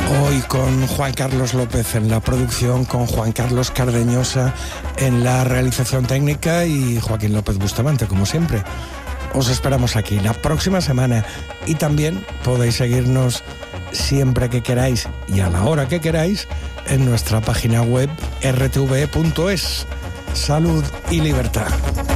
Hoy con Juan Carlos López en la producción, con Juan Carlos Cardeñosa en la realización técnica y Joaquín López Bustamante, como siempre. Os esperamos aquí la próxima semana y también podéis seguirnos siempre que queráis y a la hora que queráis en nuestra página web rtve.es. Salud y libertad.